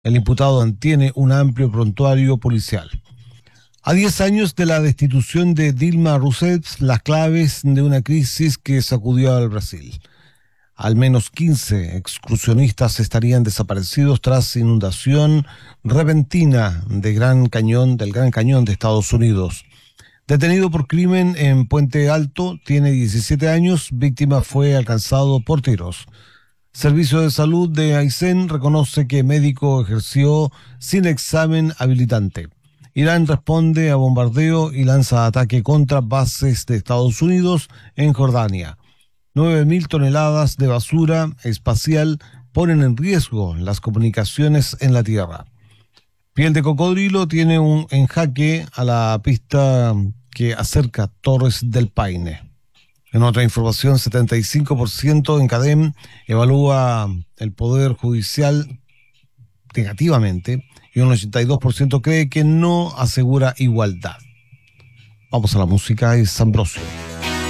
El imputado mantiene un amplio prontuario policial. A 10 años de la destitución de Dilma Rousseff, las claves de una crisis que sacudió al Brasil. Al menos 15 excursionistas estarían desaparecidos tras inundación repentina del Gran Cañón de Estados Unidos. Detenido por crimen en Puente Alto, tiene 17 años, víctima fue alcanzado por tiros. Servicio de Salud de Aysén reconoce que médico ejerció sin examen habilitante. Irán responde a bombardeo y lanza ataque contra bases de Estados Unidos en Jordania. 9.000 toneladas de basura espacial ponen en riesgo las comunicaciones en la Tierra. Piel de cocodrilo tiene en jaque a la pista que acerca Torres del Paine. En otra información, 75% en CADEM evalúa el Poder Judicial negativamente y un 82% cree que no asegura igualdad. Vamos a la música, es Ambrosio.